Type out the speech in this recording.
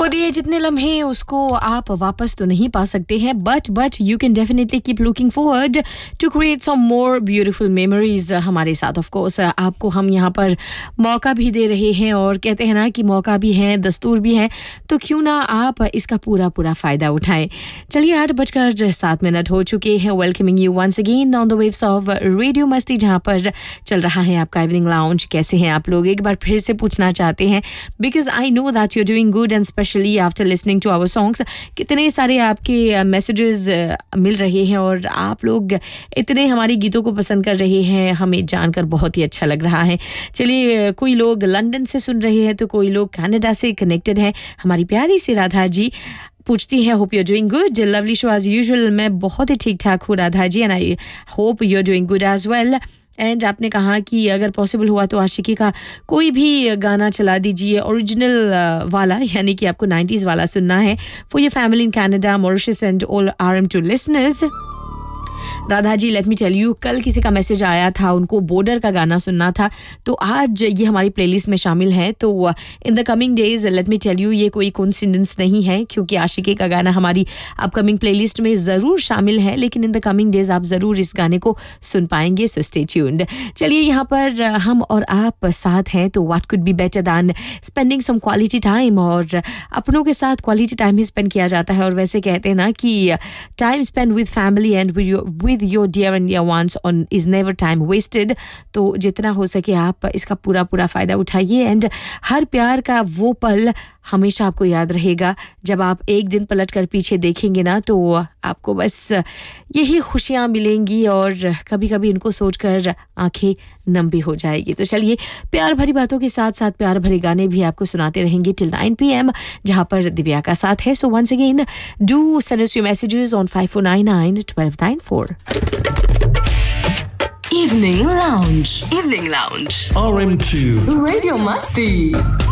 खो दिए जितने लम्हे उसको आप वापस तो नहीं पा सकते हैं but you can definitely keep looking forward to create some more beautiful memories हमारे साथ ऑफ कोर्स आपको हम यहाँ पर मौका भी दे रहे हैं और कहते हैं ना कि मौका भी है दस्तूर भी है तो क्यों ना आप इसका पूरा फ़ायदा उठाएं चलिए 8:07 हो चुके हैं welcoming you once again on the waves of radio मस्ती जहाँ पर चल रहा है आपका इवनिंग लाउंज कैसे हैं आप लोग एक बार फिर से पूछना चाहते हैं because I know that you are doing good and specially after listening to our songs कितने सारे आपके मैसेजेस मिल रहे हैं और आप लोग इतने हमारे गीतों को पसंद कर रहे हैं हमें जानकर बहुत ही अच्छा लग रहा है चलिए कोई लोग लंदन से सुन रहे हैं तो कोई लोग कनाडा से कनेक्टेड हैं हमारी प्यारी सी राधा जी पूछती है hope you are doing good lovely show as usual मैं बहुत ही ठीक ठाक हूँ Radha ji and I hope you are doing good as well and आपने कहा कि अगर पॉसिबल हुआ तो आशिकी का कोई भी गाना चला दीजिए ओरिजिनल वाला यानी कि आपको 90s वाला सुनना है for your family in Canada Mauritius and all RM2 listeners Radha ji let me tell you कल किसी का मैसेज आया था उनको बॉर्डर का गाना सुनना था तो आज ये हमारी प्लेलिस्ट में शामिल है तो in the coming days let me tell you ये कोई कोइंसिडेंस नहीं है क्योंकि आशिकी का गाना हमारी अपकमिंग प्लेलिस्ट में ज़रूर शामिल है लेकिन इन द कमिंग डेज आप ज़रूर इस गाने को सुन पाएंगे सो स्टे ट्यून्ड चलिए यहाँ पर हम और आप साथ हैं तो what could be better than spending some quality time और अपनों के साथ क्वालिटी टाइम ही स्पेंड किया जाता है और वैसे कहते हैं ना कि time spend with family and with your dear and dear ones on is never time wasted तो जितना हो सके आप इसका पूरा फ़ायदा उठाइए एंड हर प्यार का वो पल हमेशा आपको याद रहेगा जब आप एक दिन पलट कर पीछे देखेंगे ना तो आपको बस यही खुशियाँ मिलेंगी और कभी-कभी इनको सोचकर आंखें नम भी हो जाएगी तो चलिए प्यार भरी बातों के साथ साथ प्यार भरे गाने भी आपको सुनाते रहेंगे till 9 PM जहाँ पर दिव्या का साथ है so once again do send us your messages on 5499 1294 Evening Lounge. Evening Lounge. RM2. Radio Masti.